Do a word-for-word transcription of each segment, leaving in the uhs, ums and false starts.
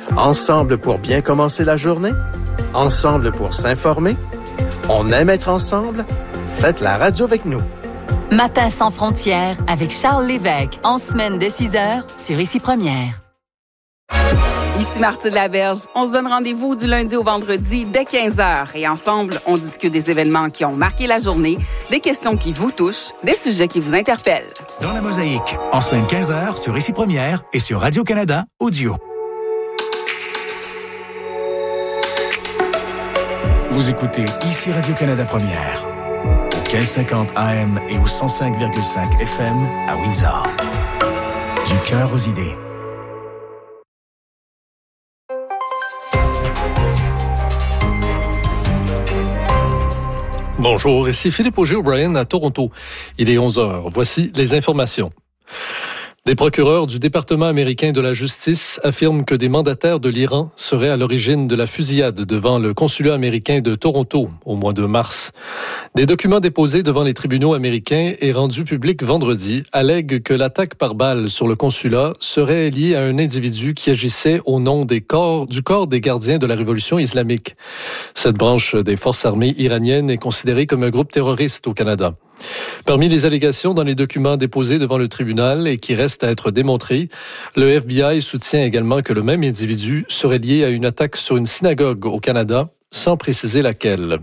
Ensemble pour bien commencer la journée? Ensemble pour s'informer? On aime être ensemble? Faites la radio avec nous. Matin sans frontières avec Charles Lévesque, en semaine de six heures sur Ici Première. Ici Marthe Laberge. On se donne rendez-vous du lundi au vendredi dès quinze heures. Et ensemble, on discute des événements qui ont marqué la journée, des questions qui vous touchent, des sujets qui vous interpellent. Dans la Mosaïque, en semaine quinze heures sur Ici Première et sur Radio-Canada Audio. Vous écoutez Ici Radio-Canada Première. Au quinze cinquante A M et au cent cinq virgule cinq F M à Windsor. Du cœur aux idées. Bonjour, ici Philippe Auger-O'Brien à Toronto. Il est onze heures. Voici les informations. Des procureurs du département américain de la justice affirment que des mandataires de l'Iran seraient à l'origine de la fusillade devant le consulat américain de Toronto au mois de mars. Des documents déposés devant les tribunaux américains et rendus publics vendredi allèguent que l'attaque par balle sur le consulat serait liée à un individu qui agissait au nom des corps, du corps des gardiens de la révolution islamique. Cette branche des forces armées iraniennes est considérée comme un groupe terroriste au Canada. Parmi les allégations dans les documents déposés devant le tribunal et qui restent à être démontrés, le F B I soutient également que le même individu serait lié à une attaque sur une synagogue au Canada, sans préciser laquelle.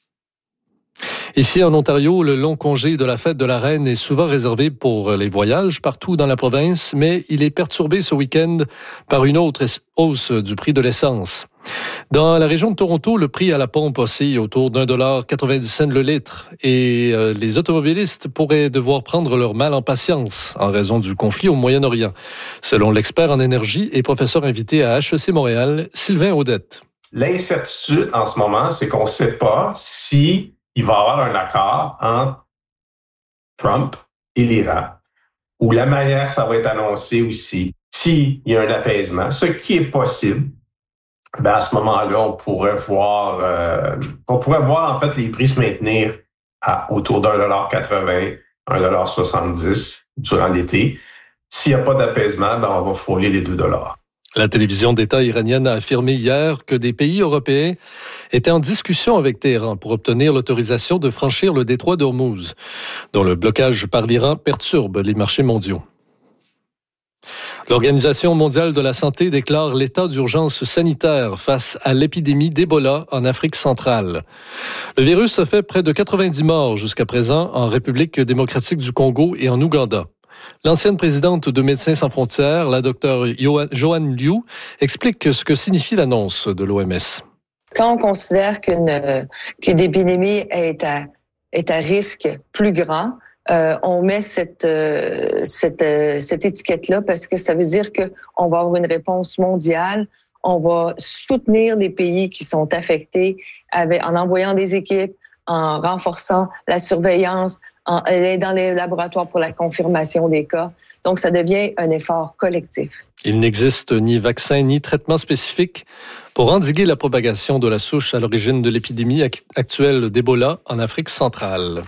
Ici, en Ontario, le long congé de la fête de la Reine est souvent réservé pour les voyages partout dans la province, mais il est perturbé ce week-end par une autre hausse du prix de l'essence. Dans la région de Toronto, le prix à la pompe oscille autour d'un dollar quatre-vingt-dix cents le litre et euh, les automobilistes pourraient devoir prendre leur mal en patience en raison du conflit au Moyen-Orient, selon l'expert en énergie et professeur invité à H E C Montréal, Sylvain Audette. L'incertitude en ce moment, c'est qu'on ne sait pas si il va y avoir un accord entre Trump et l'Iran, ou la manière ça va être annoncé aussi, s'il y a un apaisement, ce qui est possible. Ben à ce moment-là, on pourrait voir, euh, on pourrait voir en fait les prix se maintenir à autour d'un dollar quatre-vingts, un dollar soixante-dix durant l'été. S'il n'y a pas d'apaisement, ben on va frôler les deux dollars. La télévision d'État iranienne a affirmé hier que des pays européens étaient en discussion avec Téhéran pour obtenir l'autorisation de franchir le détroit d'Ormuz, dont le blocage par l'Iran perturbe les marchés mondiaux. L'Organisation mondiale de la santé déclare l'état d'urgence sanitaire face à l'épidémie d'Ebola en Afrique centrale. Le virus a fait près de quatre-vingt-dix morts jusqu'à présent en République démocratique du Congo et en Ouganda. L'ancienne présidente de Médecins sans frontières, la docteure Joanne Liu, explique ce que signifie l'annonce de l'O M S. Quand on considère qu'une, qu'une épidémie est à, est à risque plus grand, Euh, on met cette euh, cette euh, cette étiquette-là parce que ça veut dire que on va avoir une réponse mondiale. On va soutenir les pays qui sont affectés avec, en envoyant des équipes, en renforçant la surveillance, en aidant les laboratoires pour la confirmation des cas. Donc, ça devient un effort collectif. Il n'existe ni vaccin ni traitement spécifique pour endiguer la propagation de la souche à l'origine de l'épidémie actuelle d'Ebola en Afrique centrale.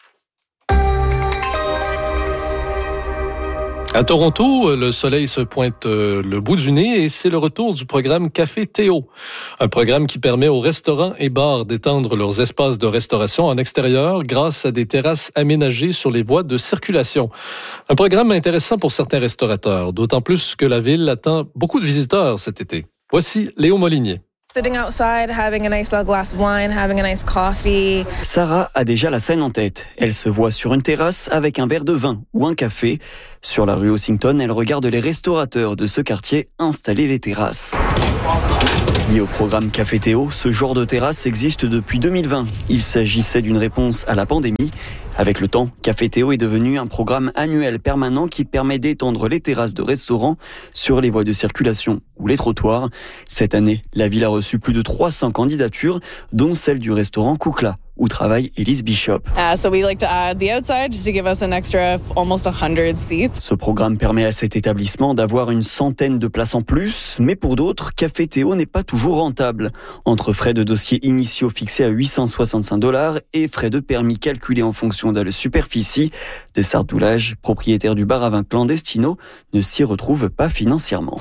À Toronto, le soleil se pointe le bout du nez et c'est le retour du programme Café Théo. Un programme qui permet aux restaurants et bars d'étendre leurs espaces de restauration en extérieur grâce à des terrasses aménagées sur les voies de circulation. Un programme intéressant pour certains restaurateurs, d'autant plus que la ville attend beaucoup de visiteurs cet été. Voici Léo Molinier. Sitting outside, having a nice little glass of wine, having a nice coffee. Sarah a déjà la scène en tête. Elle se voit sur une terrasse avec un verre de vin ou un café. Sur la rue Ossington, elle regarde les restaurateurs de ce quartier installer les terrasses. Lié au programme Café Théo, ce genre de terrasse existe depuis deux mille vingt. Il s'agissait d'une réponse à la pandémie. Avec le temps, Café Théo est devenu un programme annuel permanent qui permet d'étendre les terrasses de restaurants sur les voies de circulation ou les trottoirs. Cette année, la ville a reçu plus de trois cents candidatures, dont celle du restaurant Koukla, où travaille Elise Bishop. Uh, so we like to add the outside just to give us an extra almost one hundred seats. Ce programme permet à cet établissement d'avoir une centaine de places en plus, mais pour d'autres, Café Théo n'est pas toujours rentable. Entre frais de dossier initiaux fixés à huit cent soixante-cinq dollars et frais de permis calculés en fonction rénovation de la superficie. De Sardoulage, propriétaire du bar à vin Clandestino, ne s'y retrouve pas financièrement.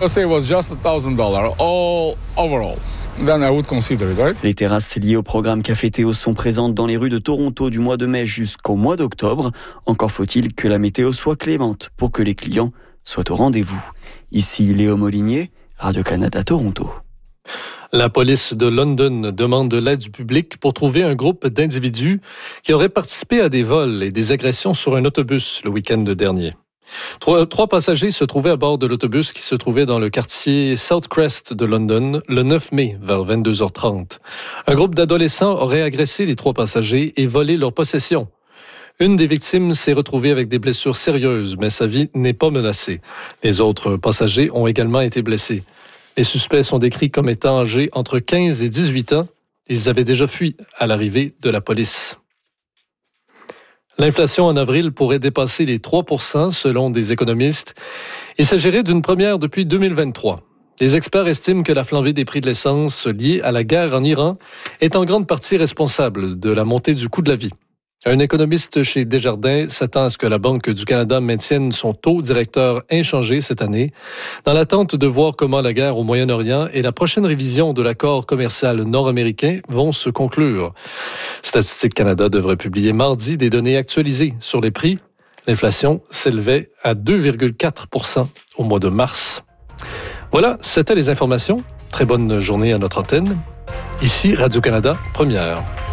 Les terrasses liées au programme Café Théo sont présentes dans les rues de Toronto du mois de mai jusqu'au mois d'octobre. Encore faut-il que la météo soit clémente pour que les clients soient au rendez-vous. Ici Léo Molinier, Radio-Canada Toronto. La police de London demande de l'aide du public pour trouver un groupe d'individus qui auraient participé à des vols et des agressions sur un autobus le week-end dernier. Trois, trois passagers se trouvaient à bord de l'autobus qui se trouvait dans le quartier South Crest de London le neuf mai vers vingt-deux heures trente. Un groupe d'adolescents aurait agressé les trois passagers et volé leurs possessions. Une des victimes s'est retrouvée avec des blessures sérieuses, mais sa vie n'est pas menacée. Les autres passagers ont également été blessés. Les suspects sont décrits comme étant âgés entre quinze et dix-huit ans. Ils avaient déjà fui à l'arrivée de la police. L'inflation en avril pourrait dépasser les trois pour cent selon des économistes. Il s'agirait d'une première depuis deux mille vingt-trois. Les experts estiment que la flambée des prix de l'essence liée à la guerre en Iran est en grande partie responsable de la montée du coût de la vie. Un économiste chez Desjardins s'attend à ce que la Banque du Canada maintienne son taux directeur inchangé cette année, dans l'attente de voir comment la guerre au Moyen-Orient et la prochaine révision de l'accord commercial nord-américain vont se conclure. Statistique Canada devrait publier mardi des données actualisées sur les prix. L'inflation s'élevait à deux virgule quatre pour cent au mois de mars. Voilà, c'était les informations. Très bonne journée à notre antenne. Ici Radio-Canada, première.